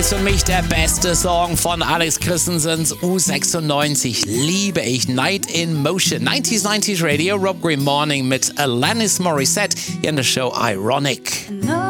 ist für mich der beste Song von Alex Christensens U96. Liebe ich. Night in Motion. 90s Radio, Rob Green Morning mit Alanis Morissette in der Show Ironic.